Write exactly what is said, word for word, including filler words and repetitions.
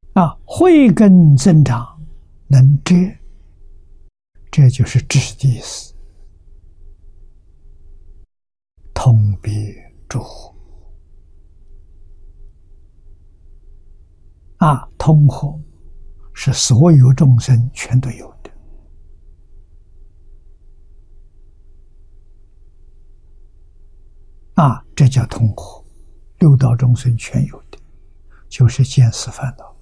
啊，慧根增长，能遮，这就是知的意思。通别诸惑啊，通惑是所有众生全都有的啊，这叫通惑，六道众生全有的，就是见思烦恼。